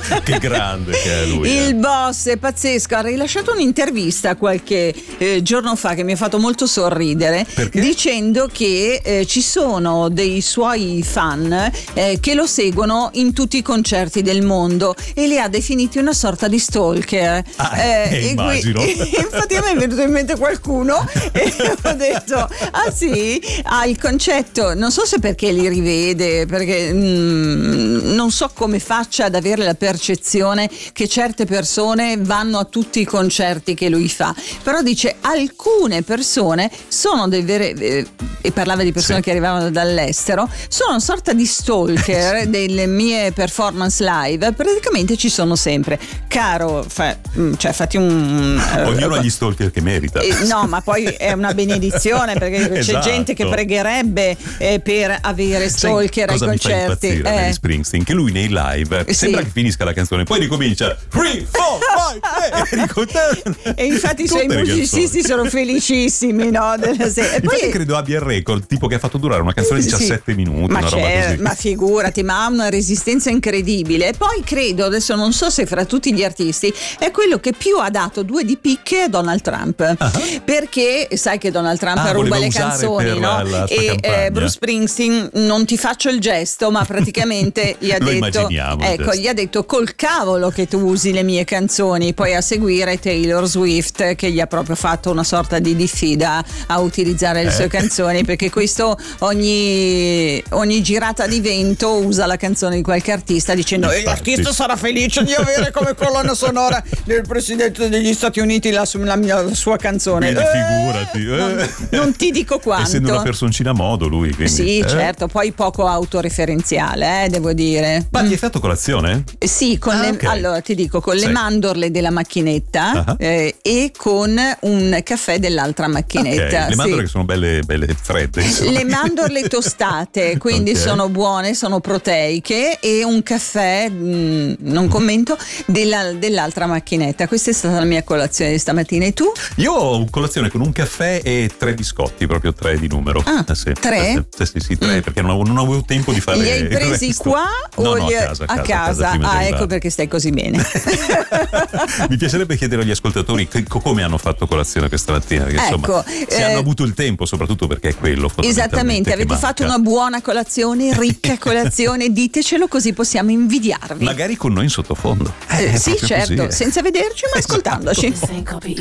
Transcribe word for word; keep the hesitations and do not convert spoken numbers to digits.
Che grande che è lui. Il eh. boss è pazzesco, ha rilasciato un'intervista qualche eh, giorno fa che mi ha fatto molto sorridere. Perché? Dicendo che eh, ci sono dei suoi fan eh, che lo seguono in tutti i concerti del mondo e li ha definiti una sorta di stalker. Ah, eh, eh, e immagino. qui, infatti a me è venuto in mente qualcuno e ho detto ah sì, ha il concetto, non so se perché li rivede, perché mm, non so come faccia ad avere la percezione che certe persone vanno a tutti i concerti che lui fa, però dice alcune persone sono dei veri eh, e parlava di persone Sì. che arrivavano dall'estero, sono una sorta di stalker delle mie performance live, praticamente ci sono sempre. Caro, fa, cioè fatti un Ognuno ha gli stalker che merita. eh, no, ma poi è una benedizione perché c'è Esatto. gente che pregherebbe eh, per avere stalker ai Sai cosa mi fa concerti. impazzire Eh. Bruce Springsteen? Che lui nei live Sì. sembra che finisca la canzone, poi ricomincia three, four, five, e ricomincia. E infatti i suoi Tutte le musicisti canzoni. sono felicissimi, no? Della sera. E Infatti poi credo abbia il record tipo che ha fatto durare una canzone di Sì. diciassette minuti, ma, una roba c'è- così. ma figurati, ma ha una resistenza incredibile. E poi credo, adesso non so se fra tutti gli artisti è quello che più ha dato due di picche a Donald Trump, Uh-huh. perché sai che Donald Trump Ah, ruba voleva le usare canzoni, per no? la- la sua E campagna. eh, Bruce Springsteen, non ti faccio il gesto, ma praticamente gli ha Lo detto immaginiamo, il ecco, gesto. gli ha detto col cavolo che tu usi le mie canzoni. Poi a seguire Taylor Swift che gli ha proprio fatto una sorta di diffida a utilizzare le Eh. sue canzoni, perché questo ogni, ogni girata di vento usa la canzone di qualche artista dicendo e l'artista sarà felice di avere come colonna sonora del presidente degli Stati Uniti la, su- la mia la sua canzone. Quindi Eh, figurati, eh. non, non ti dico quanto. Essendo una personcina a modo lui, quindi, Sì, eh. certo, poi poco autoreferenziale, eh, devo dire. Ma ti hai fatto colazione? Eh, Sì, con Ah, le, ok. allora ti dico con Sì. le mandorle della macchinetta Ah. eh, e con un caffè dell'altra macchinetta. Ok, le sì. mandorle che sono belle, belle fredde, insomma. Le mandorle tostate, quindi Ok. sono buone, sono proteiche, e un caffè, mh, non commento, della- dell'altra macchinetta. Questa è stata la mia colazione di stamattina. E tu? Io ho colazione con un caffè e tre biscotti, proprio tre di numero. Ah, Eh sì, tre? Sì, sì, sì, tre, Mm. perché non avevo, non avevo tempo di fare Li hai il presi resto. qua No, o no, li a casa, a casa, a casa, prima ah, di ecco arrivare. perché stai così bene. Mi piacerebbe chiedere agli ascoltatori che- come hanno fatto colazione questa mattina, perché insomma, Ecco, se eh, hanno avuto il tempo, soprattutto perché è quello fondamentalmente Esattamente, che avete manca. fatto una buona colazione, ricca colazione, ditecelo così possiamo invidiarvi. Magari con noi in sottofondo. Eh, È sì, proprio certo, così, eh. senza vederci ma Esatto. ascoltandoci. Syncope